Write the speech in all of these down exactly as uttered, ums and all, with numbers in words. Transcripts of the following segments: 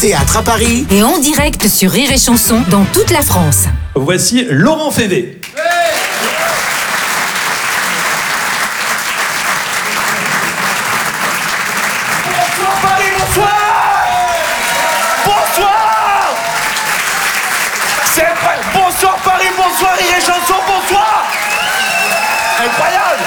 Théâtre à Paris. Et en direct sur Rire et Chanson dans toute la France. Voici Laurent Févé. Bonsoir Paris, bonsoir. Bonsoir. C'est incroyable. Bonsoir Paris, bonsoir Rire et Chanson, bonsoir. Incroyable.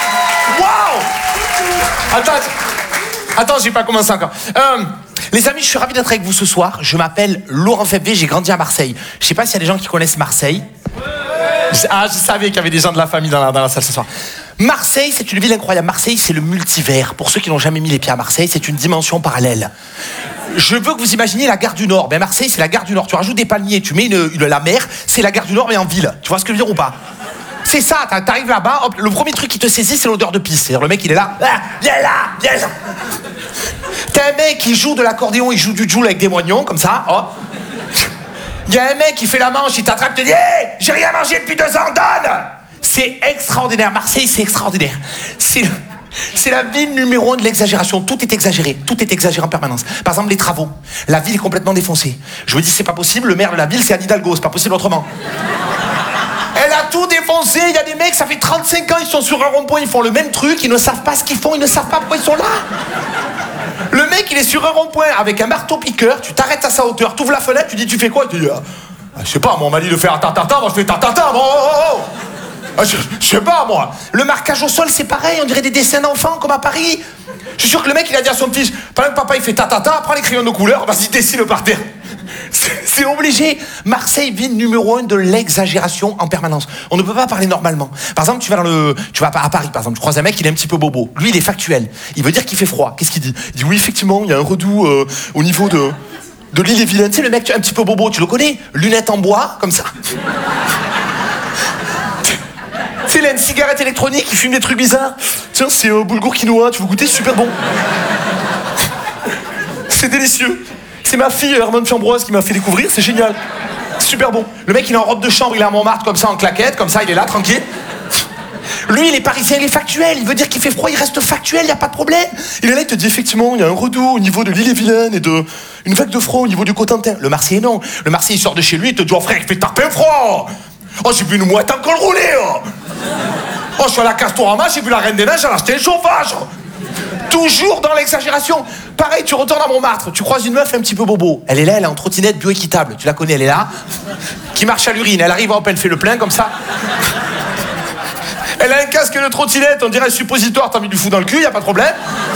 Waouh. Attends, attends, j'ai pas commencé encore. Euh, les amis, je suis ravi d'être avec vous ce soir. Je m'appelle Laurent Févé, j'ai grandi à Marseille. Je sais pas s'il y a des gens qui connaissent Marseille. Ah, je savais qu'il y avait des gens de la famille dans la, dans la salle ce soir. Marseille, c'est une ville incroyable. Marseille, c'est le multivers. Pour ceux qui n'ont jamais mis les pieds à Marseille, c'est une dimension parallèle. Je veux que vous imaginiez la gare du Nord. Ben Marseille, c'est la gare du Nord. Tu rajoutes des palmiers, tu mets une, une, la mer, c'est la gare du Nord, mais en ville. Tu vois ce que je veux dire ou pas? C'est ça, t'arrives là-bas, hop, le premier truc qui te saisit, c'est l'odeur de pisse. C'est-à-dire le mec, il est là, ah, viens là, viens là. T'as un mec qui joue de l'accordéon, il joue du joule avec des moignons, comme ça, hop. Il y a un mec qui fait la manche, il t'attrape, il te dit hey, « j'ai rien mangé depuis deux ans, donne !» C'est extraordinaire, Marseille, c'est extraordinaire. C'est, le, c'est la ville numéro un de l'exagération. Tout est exagéré, tout est exagéré en permanence. Par exemple, les travaux. La ville est complètement défoncée. Je vous dis, c'est pas possible, le maire de la ville, c'est Anne Hidalgo, c'est pas possible autrement. Elle a tout défoncé, il y a des mecs, ça fait trente-cinq ans, ils sont sur un rond-point, ils font le même truc, ils ne savent pas ce qu'ils font, ils ne savent pas pourquoi ils sont là. Le mec, il est sur un rond-point avec un marteau-piqueur, tu t'arrêtes à sa hauteur, tu ouvres la fenêtre, tu dis, tu fais quoi? Tu dis, ah, je sais pas, moi, on m'a dit de faire ta-ta-ta, moi je fais ta-ta-ta, moi, oh, oh, oh. Ah, je, je sais pas, moi. Le marquage au sol, c'est pareil, on dirait des dessins d'enfants, comme à Paris. Je suis sûr que le mec, il a dit à son fils, pendant que papa, il fait ta-ta-ta, prends les crayons de couleur, vas-y, dessine par terre. C'est, c'est obligé. Marseille, ville numéro un de l'exagération en permanence. On ne peut pas parler normalement. Par exemple, tu vas dans le, tu vas à Paris, par exemple, tu croises un mec, il est un petit peu bobo. Lui, il est factuel. Il veut dire qu'il fait froid. Qu'est-ce qu'il dit? Il dit oui, effectivement, il y a un redout euh, au niveau de, de l'île et Vilaine. Tu sais, le mec un petit peu bobo, tu le connais? Lunettes en bois, comme ça. Tu sais, il a une cigarette électronique, il fume des trucs bizarres. Tiens, c'est euh, boulgour quinoa, tu veux goûter? Super bon. C'est délicieux. C'est ma fille Hermione Fiambroise qui m'a fait découvrir, c'est génial. Super bon. Le mec, il est en robe de chambre, il est à Montmartre, comme ça, en claquette, comme ça, il est là, tranquille. Lui, il est parisien, il est factuel. Il veut dire qu'il fait froid, il reste factuel, il n'y a pas de problème. Il est là, il te dit effectivement, il y a un redout au niveau de l'île et Vilaine et de une vague de froid au niveau du Cotentin. Le Marseillais, non. Le Marseillais, il sort de chez lui, il te dit, oh frère, il fait tarpin froid. Oh, j'ai vu une mouette en col roulé. Oh, oh je suis à la Castorama, j'ai vu la Reine des Neiges, elle a acheté un chauffage. Toujours dans l'exagération. Pareil, tu retournes à Montmartre, tu croises une meuf un petit peu bobo. Elle est là, elle est en trottinette bioéquitable. Tu la connais, elle est là. Qui marche à l'urine. Elle arrive, hop, elle fait le plein comme ça. Elle a un casque de trottinette, on dirait un suppositoire, t'as envie de lui foutre dans le cul, y a pas de problème.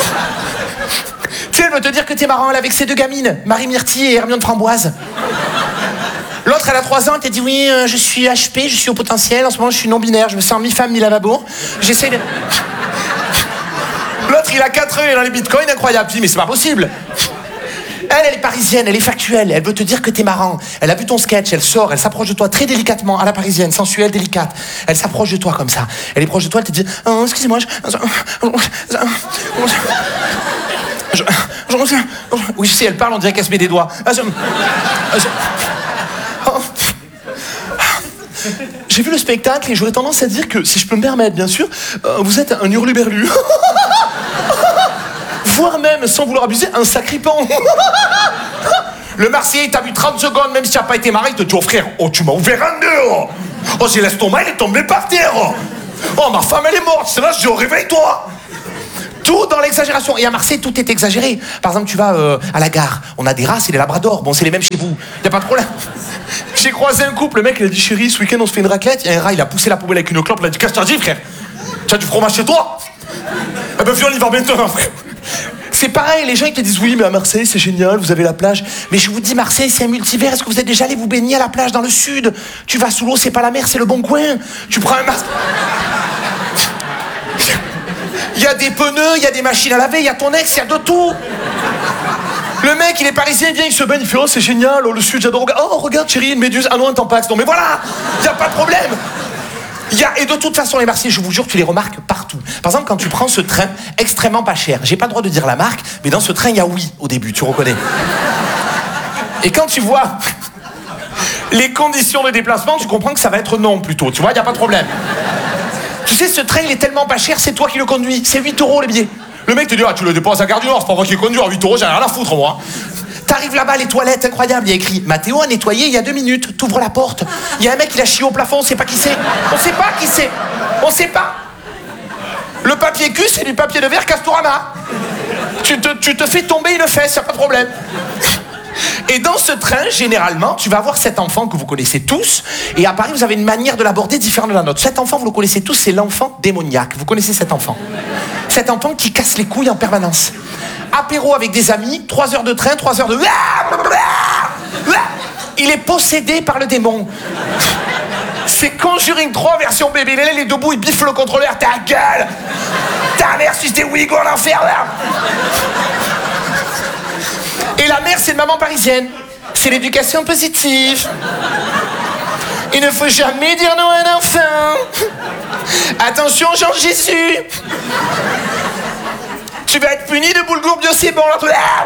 Tu sais, elle veut te dire que t'es marrant, elle est avec ses deux gamines, Marie Myrtille et Hermione Framboise. L'autre, elle a trois ans, elle t'a dit oui, euh, je suis H P, je suis au potentiel, en ce moment je suis non-binaire, je me sens mi-femme, mi-lavabo. J'essaie de... L'autre, il a quatre ans, il est dans les bitcoins, incroyable. Tu dis, mais c'est pas possible. Elle, elle est parisienne, elle est factuelle, elle veut te dire que t'es marrant. Elle a vu ton sketch, elle sort, elle s'approche de toi très délicatement, à la parisienne, sensuelle, délicate. Elle s'approche de toi comme ça. Elle est proche de toi, elle te dit, oh, excusez-moi, je... Je... Je... Oui, si elle parle, on dirait qu'elle se met des doigts. J'ai vu le spectacle et j'aurais tendance à dire que, si je peux me permettre, bien sûr, euh, vous êtes un hurluberlu. Voire même, sans vouloir abuser, un sacripant. Le Marseillais, t'a vu trente secondes, même si tu n'as pas été marié, il te dit, oh frère, oh tu m'as ouvert un deux. Oh, oh j'ai l'estomac, il est tombé par terre. Oh, ma femme, elle est morte. C'est là, je dis, oh, réveille-toi. Tout dans l'exagération. Et à Marseille, tout est exagéré. Par exemple, tu vas euh, à la gare, on a des races et des labradors. Bon, c'est les mêmes chez vous. Y a pas de problème. J'ai croisé un couple, le mec, il a dit, chérie, ce week-end, on se fait une raclette. Il y a un rat, il a poussé la poubelle avec une clope. Il a dit, qu'est-ce que t'as dit, frère? Tu as du fromage chez toi? Eh ben, viens, on y va maintenant, frère. C'est pareil, les gens, ils te disent, oui, mais à Marseille, c'est génial, vous avez la plage. Mais je vous dis, Marseille, c'est un multivers. Est-ce que vous êtes déjà allé vous baigner à la plage dans le sud? Tu vas sous l'eau, c'est pas la mer, c'est le bon coin. Tu prends un Marseille. Il y a des pneus, il y a des machines à laver, il y a ton ex, il y a de tout. Le mec, il est parisien, il vient, il se baigne, il fait, oh, c'est génial, oh, le sud, j'adore. Oh, regarde, chérie, une méduse. Ah non, un tampax. Non, mais voilà, il n'y a pas de problème. Il y a, et de toute façon, les Marseillais, je vous jure, tu les remarques partout. Par exemple, quand tu prends ce train extrêmement pas cher, j'ai pas le droit de dire la marque, mais dans ce train, il y a oui au début, tu reconnais. Et quand tu vois les conditions de déplacement, tu comprends que ça va être non plutôt, tu vois, il n'y a pas de problème. Tu sais, ce train, il est tellement pas cher, c'est toi qui le conduis. C'est huit euros le billet. Le mec te dit, ah, tu le déposes à Gare du Nord, c'est pas moi qui le conduis, à huit euros, j'en ai rien à foutre, moi. T'arrives là-bas, les toilettes, incroyable, il y a écrit « Mathéo a nettoyé il y a deux minutes, t'ouvres la porte. » Il y a un mec, il a chié au plafond, on sait pas qui c'est. On sait pas qui c'est. On sait pas. Le papier cul, c'est du papier de verre Castorama. Tu te, tu te fais tomber une fesse, y a pas de problème. Et dans ce train, généralement, tu vas avoir cet enfant que vous connaissez tous, et à Paris, vous avez une manière de l'aborder différente de la nôtre. Cet enfant, vous le connaissez tous, c'est l'enfant démoniaque. Vous connaissez cet enfant. Cet enfant qui casse les couilles en permanence. Apéro avec des amis, trois heures de train, trois heures de... Il est possédé par le démon. C'est Conjuring trois version bébé. Il est debout, il biffe le contrôleur. Ta gueule! Ta mère, si c'était Ouigo en enfer, là! Et la mère, c'est une maman parisienne. C'est l'éducation positive. Il ne faut jamais dire non à un enfant. Attention, Jean-Jésus. Tu vas être puni de boulgour bio, c'est bon.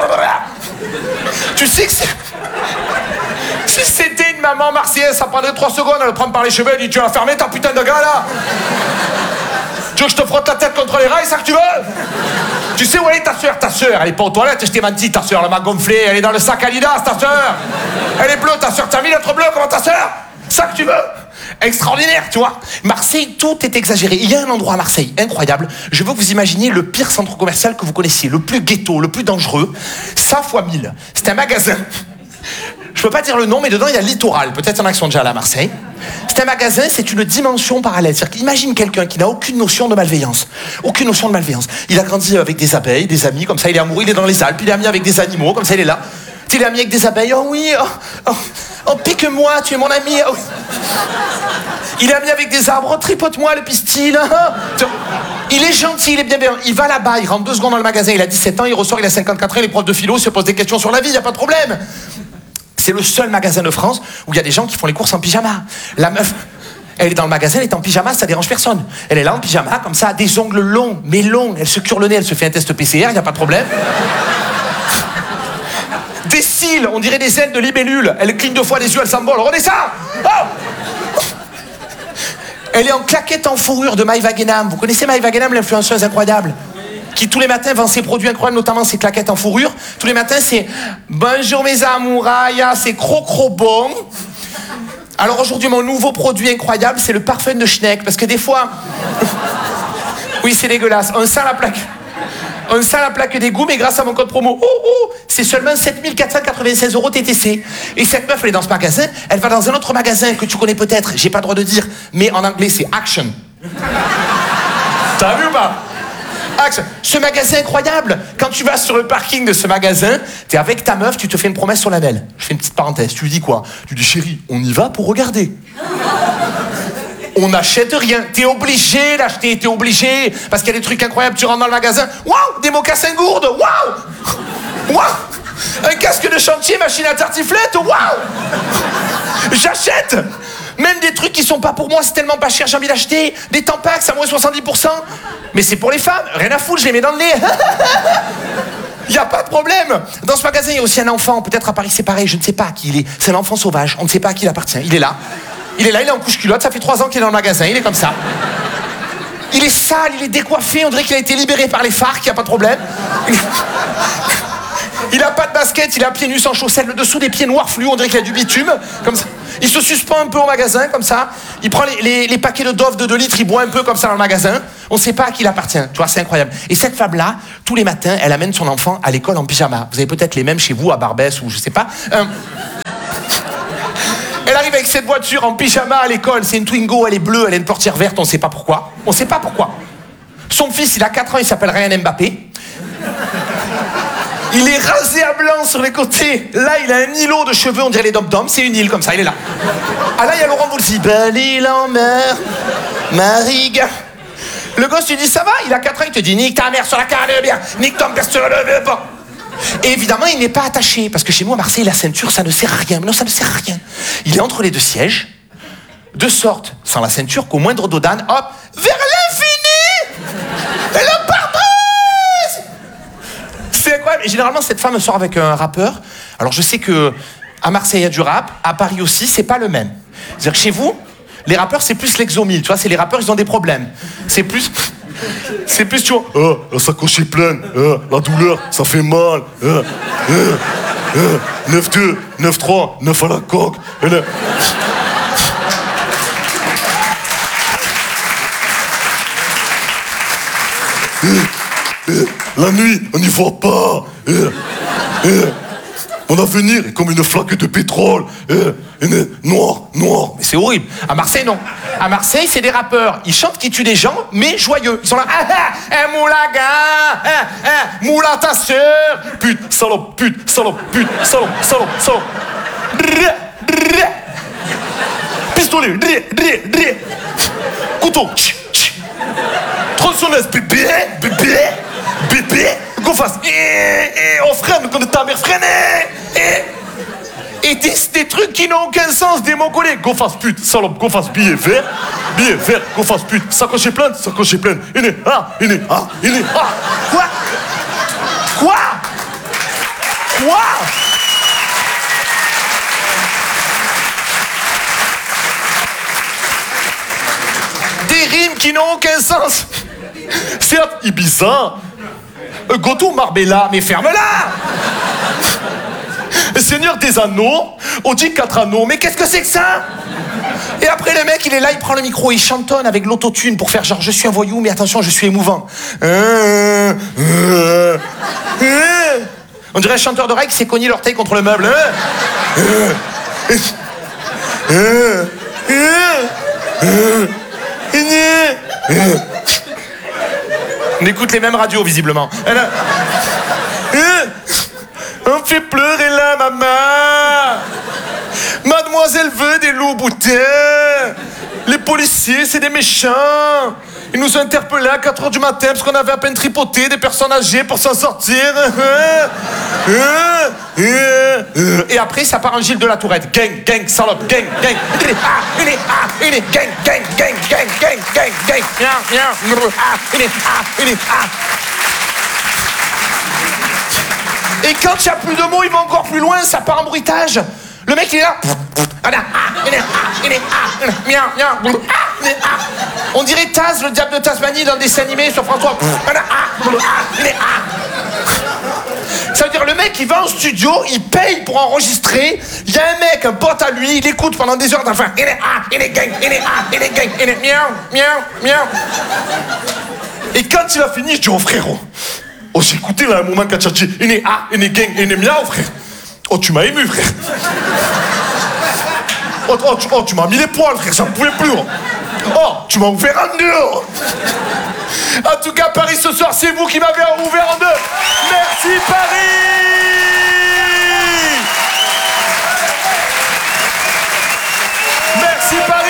Tu sais que c'est... Si c'était une maman marseillaise, ça prendrait trois secondes à le prendre par les cheveux et dit tu vas fermer ta putain de gars là. Tu veux que je te frotte la tête contre les rails, ça que tu veux? Tu sais où elle est ta soeur? Ta soeur, elle est pas aux toilettes, je t'ai menti, ta soeur, elle m'a gonflé, elle est dans le sac Adidas, ta soeur. Elle est bleue, ta soeur, t'as vu l'être bleue, comment ta soeur? Ça que tu veux? Extraordinaire, tu vois. Marseille, tout est exagéré. Il y a un endroit à Marseille, incroyable. Je veux que vous imaginiez le pire centre commercial que vous connaissiez, le plus ghetto, le plus dangereux. Ça fois mille. C'est un magasin. Je peux pas dire le nom, mais dedans, il y a Littoral. Peut-être il y en a qui sont déjà allés à Marseille. C'est un magasin, c'est une dimension parallèle. C'est-à-dire qu'imagine quelqu'un qui n'a aucune notion de malveillance. Aucune notion de malveillance. Il a grandi avec des abeilles, des amis, comme ça, il est amoureux, il est dans les Alpes, il est ami avec des animaux, comme ça, il est là. Tu es ami avec des abeilles, oh oui, oh, oh, oh pique-moi, tu es mon ami. Oh. Il est ami avec des arbres, oh, tripote-moi le pistil. Il est gentil, il est bien bien. Il va là-bas, il rentre deux secondes dans le magasin, il a dix-sept ans, il ressort, il a cinquante-quatre ans, il est prof de philo, il se pose des questions sur la vie, il n'y a pas de problème. C'est le seul magasin de France où il y a des gens qui font les courses en pyjama. La meuf, elle est dans le magasin, elle est en pyjama, ça dérange personne. Elle est là en pyjama, comme ça, des ongles longs, mais longs. Elle se cure le nez, elle se fait un test P C R, il n'y a pas de problème. Des cils, on dirait des ailes de libellule. Elle cligne deux fois les yeux, elle s'envole. Regardez ça! Oh! Elle est en claquette en fourrure de Maïva Guénam. Vous connaissez Maïva Guénam, l'influenceuse incroyable? Qui tous les matins vend ses produits incroyables, notamment ses claquettes en fourrure. Tous les matins, c'est « Bonjour mes amourailles, c'est cro-cro bon ». Alors aujourd'hui, mon nouveau produit incroyable, c'est le parfum de Schneck. Parce que des fois... Oui, c'est dégueulasse. On sent la plaque... On sent la plaque d'égout, mais grâce à mon code promo, oh, oh, c'est seulement sept mille quatre cent quatre-vingt-seize euros T T C. Et cette meuf, elle est dans ce magasin, elle va dans un autre magasin que tu connais peut-être, j'ai pas le droit de dire, mais en anglais, c'est Action. T'as vu ou pas? Action. Ce magasin incroyable, quand tu vas sur le parking de ce magasin, t'es avec ta meuf, tu te fais une promesse solennelle. Je fais une petite parenthèse, tu lui dis quoi? Tu lui dis, chérie, on y va pour regarder. On n'achète rien. T'es obligé d'acheter, t'es obligé. Parce qu'il y a des trucs incroyables. Tu rentres dans le magasin. Waouh, des mocassins gourdes. Waouh, waouh. Un casque de chantier, machine à tartiflette. Waouh. J'achète. Même des trucs qui sont pas pour moi, c'est tellement pas cher, j'ai envie d'acheter. Des Tampax à moins soixante-dix pour cent. Mais c'est pour les femmes. Rien à foutre, je les mets dans le nez. Il n'y a pas de problème. Dans ce magasin, il y a aussi un enfant. Peut-être à Paris, c'est pareil. Je ne sais pas à qui il est. C'est l'enfant sauvage. On ne sait pas à qui il appartient. Il est là. Il est là, il est en couche-culotte, ça fait trois ans qu'il est dans le magasin, il est comme ça. Il est sale, il est décoiffé, on dirait qu'il a été libéré par les F A R C, il n'y a pas de problème. Il a pas de basket, il a pieds nus sans chaussettes, le dessous des pieds noirs fluo, on dirait qu'il a du bitume, comme ça. Il se suspend un peu au magasin, comme ça. Il prend les, les, les paquets de Dove de deux litres, il boit un peu comme ça dans le magasin. On ne sait pas à qui il appartient, tu vois, c'est incroyable. Et cette femme-là, tous les matins, elle amène son enfant à l'école en pyjama. Vous avez peut-être les mêmes chez vous, à Barbès, ou je sais pas. Euh... Elle arrive avec cette voiture en pyjama à l'école, c'est une Twingo, elle est bleue, elle a une portière verte, on sait pas pourquoi. On sait pas pourquoi. Son fils, il a quatre ans, il s'appelle Ryan Mbappé. Il est rasé à blanc sur les côtés. Là, il a un îlot de cheveux, on dirait les dom-toms, c'est une île comme ça, il est là. Ah là, il y a Laurent Voulzy. Belle île en mer, Mariga. Le gosse, tu dis, ça va, il a quatre ans, il te dit, nique ta mère sur la carrière de bien, nique ton père sur le pas. Et évidemment, il n'est pas attaché, parce que chez moi, à Marseille, la ceinture, ça ne sert à rien. Mais non, ça ne sert à rien. Il est entre les deux sièges, de sorte, sans la ceinture, qu'au moindre dos d'âne, hop, vers l'infini et le pare-brise. C'est incroyable. Et généralement, cette femme sort avec un rappeur. Alors, je sais que à Marseille, il y a du rap, à Paris aussi, c'est pas le même. C'est-à-dire que chez vous, les rappeurs, c'est plus l'exomile, tu vois, c'est les rappeurs, ils ont des problèmes. C'est plus... C'est plus, tu vois, oh, la sacoche est pleine, oh, la douleur, ça fait mal. Oh, oh. euh, neuf deux, neuf trois, neuf à la coque. Et là... euh, euh, la nuit, on n'y voit pas. Euh, euh, Mon avenir est comme une flaque de pétrole. Euh, euh, noir, noir. Mais c'est horrible. À Marseille, non. À Marseille, c'est des rappeurs. Ils chantent qui tuent des gens, mais joyeux. Ils sont là. Ah ah, un moulaga, ah ah, moula ta sœur. Pute, salope, pute, salope, pute, salope, salope, salope. Drrr, drrr. Pistolet, drrr, drrr, drrr. Couteau, tch, tch. Tronçonneuse, bébé, bébé, bébé. Go fast. Eh, eh, on freine quand ta mère freine. Eh. Et des, des trucs qui n'ont aucun sens, des mots collés. Go fast, pute, salope, go fast, billet vert, billet vert, go fast, pute, sacoche pleine, sacoche pleine. Il est, ah, il est, ah, il est, ah. Quoi? Quoi? Quoi? Des rimes qui n'ont aucun sens. Certes, Ibiza, Euh, Goto Marbella, mais ferme-la! Seigneur des Anneaux, Audi quatre anneaux, mais qu'est-ce que c'est que ça? Et après le mec il est là, il prend le micro, il chantonne avec l'autotune pour faire genre je suis un voyou mais attention je suis émouvant. Euh, euh, euh. On dirait un chanteur de règle qui s'est cogné l'orteil contre le meuble. Euh, euh, euh, euh, euh, euh. On écoute les mêmes radios visiblement. Elle a... euh, on fait pleurer la maman. Mademoiselle veut des loups boutins. Les policiers, c'est des méchants. Ils nous ont interpellés à quatre heures du matin parce qu'on avait à peine tripoté des personnes âgées pour s'en sortir. Et après, ça part en Gilles de la Tourette. Gang, gang, salope, gang, gang. Il est ah, il est ah, il est gang, gang, gang, gang, gang, gang, gang. Miaou, miaou, ah, il est ah, il est ah. Et quand il n'y a plus de mots, il va encore plus loin, ça part en bruitage. Le mec, il est là. On dirait Taz, le diable de Tasmanie, dans le dessin animé sur François. Ça veut dire, le mec, il va en studio, il paye pour enregistrer. Il y a un mec, un pote à lui, il écoute pendant des heures d'enfin. Il est ah, il est gang, il est ah, il est gang, il est miaou, miaou, miaou. Et quand il a fini, je dis, oh frérot, oh j'ai écouté là un moment quand tu as dit, il est ah, il est gang, il est miaou, frère. Oh, tu m'as ému, frère. Oh, oh, tu, oh, tu m'as mis les poils, frère, j'en pouvais plus. Oh, oh tu m'as ouvert en deux. Oh. En tout cas, Paris, ce soir, c'est vous qui m'avez ouvert en deux. Merci, Paris. Merci, Paris.